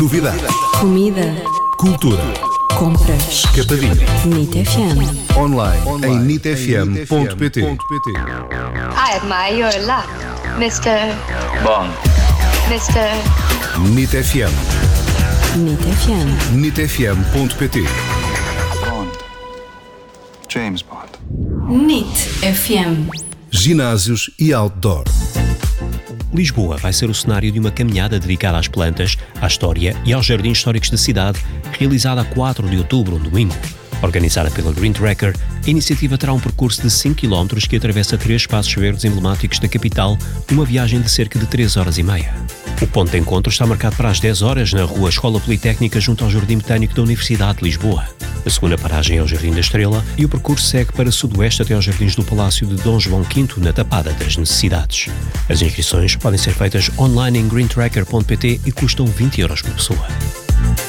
Novidades. Comida. Cultura. Compras. Capadinho. NIT FM. Online em nitfm.pt. I admire your luck, Mr. Bond. Mr. NIT FM. NIT FM. nitfm.pt. Bond. James Bond. NIT FM. Ginásios e outdoor. Lisboa vai ser o cenário de uma caminhada dedicada às plantas, à história e aos jardins históricos da cidade, realizada a 4 de outubro, um domingo. Organizada pela Green Tracker, a iniciativa terá um percurso de 5 km que atravessa 3 espaços verdes emblemáticos da capital, numa viagem de cerca de 3 horas e meia. O ponto de encontro está marcado para as 10 horas na Rua Escola Politécnica, junto ao Jardim Botânico da Universidade de Lisboa. A segunda paragem é o Jardim da Estrela e o percurso segue para sudoeste até aos Jardins do Palácio de Dom João V, na Tapada das Necessidades. As inscrições podem ser feitas online em greentracker.pt e custam 20 € por pessoa.